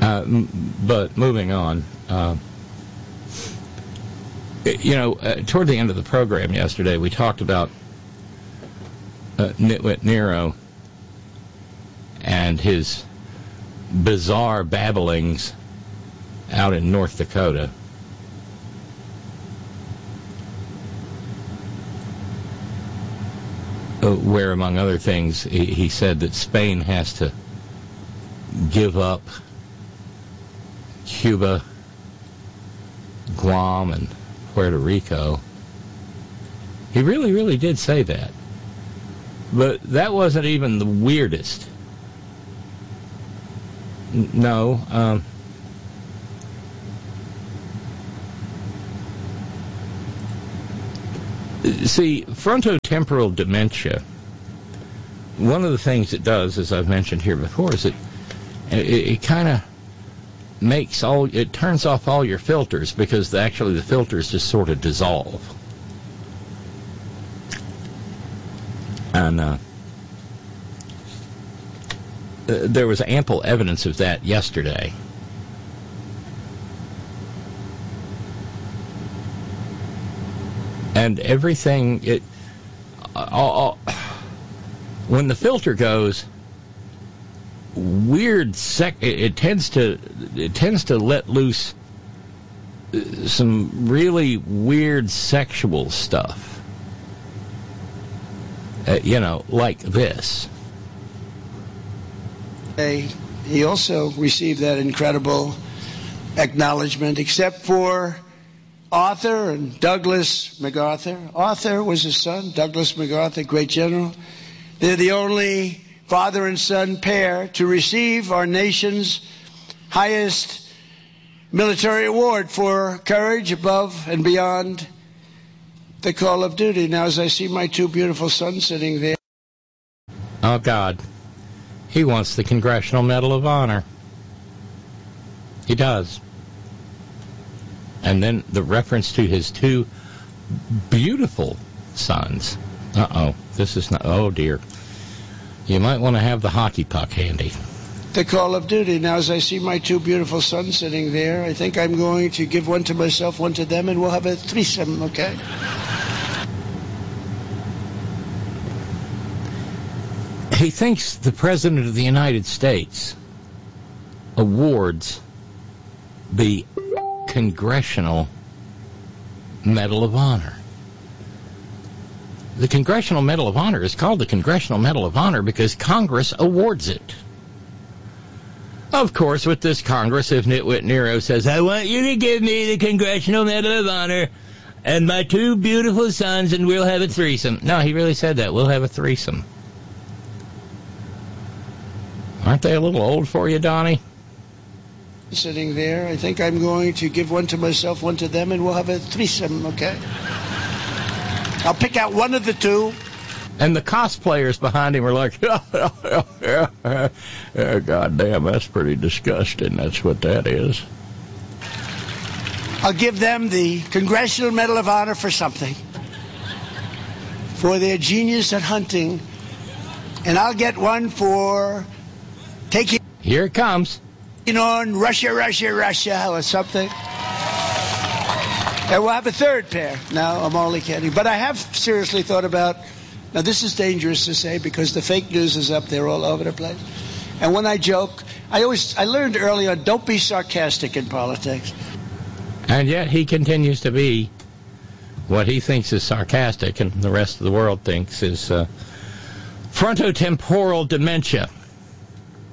But moving on, toward the end of the program yesterday, we talked about Nitwit Nero and his bizarre babblings out in North Dakota. Where, among other things, he said that Spain has to give up Cuba, Guam, and Puerto Rico. He really, really did say that. But that wasn't even the weirdest. No. See, frontotemporal dementia, one of the things it does, as I've mentioned here before, is it kind of it turns off all your filters, because actually the filters just sort of dissolve. And there was ample evidence of that yesterday. And everything, when the filter goes, it tends to let loose some really weird sexual stuff. Like this. He also received that incredible acknowledgement, except for Arthur and Douglas MacArthur. Arthur was his son, Douglas MacArthur, great general. They're the only father and son pair to receive our nation's highest military award for courage above and beyond the call of duty. Now, as I see my two beautiful sons sitting there. Oh, God. He wants the Congressional Medal of Honor. He does. And then the reference to his two beautiful sons. This is not... Oh, dear. You might want to have the hockey puck handy. The call of duty. Now, as I see my two beautiful sons sitting there, I think I'm going to give one to myself, one to them, and we'll have a threesome, okay? He thinks the President of the United States awards the Congressional Medal of Honor. The Congressional Medal of Honor is called the Congressional Medal of Honor because Congress awards it. Of course, with this Congress, if Nitwit Nero says, I want you to give me the Congressional Medal of Honor and my two beautiful sons, and we'll have a threesome. No, he really said that. We'll have a threesome. Aren't they a little old for you, Donnie? Sitting there, I think I'm going to give one to myself, one to them, and we'll have a threesome, okay? I'll pick out one of the two. And the cosplayers behind him are like, God damn, that's pretty disgusting. That's what that is. I'll give them the Congressional Medal of Honor for something. For their genius at hunting. And I'll get one for taking... Here it comes. On Russia, or something. And we'll have a third pair. No, I'm only kidding. But I have seriously thought about... Now, this is dangerous to say because the fake news is up there all over the place. And when I joke, I learned early on, don't be sarcastic in politics. And yet he continues to be what he thinks is sarcastic and the rest of the world thinks is frontotemporal dementia.